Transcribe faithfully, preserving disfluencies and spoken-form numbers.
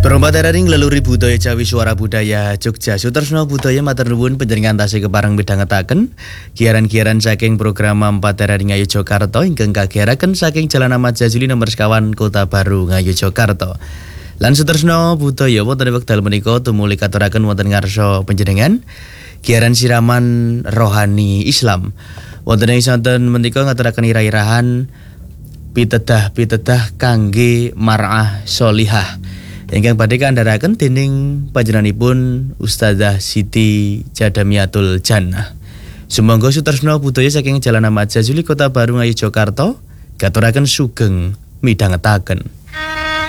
Perempataning leluhur budaya Jawi Suara Budaya Jogja Sutresno Budaya matur nuwun panjenengan tasih kepareng midhangetaken giaran-giaran saking program Empateraning Ngayogyakarta ingkang kagiyaraken saking Jalan Ahmad Jazuli nomor sekawan Kota Baru Ngayogyakarta. Lan Sutresno Budaya wonten wekdal menika tumuli katuraken wonten ngarsa panjenengan giaran siraman rohani Islam. Wonten ing sonten menika ngaturaken ira-irahan pitedah-pitedah kangge mar'ah sholihah. Ingkang badhe kandharaken dening panjenenganipun Ustazah Siti Jadamiatul Jannah. Sumangga Sutresno Budaya saking Jalan Ahmad Jazuli Kota Baru Ngayogyakarta katuraken sugeng midhangetaken.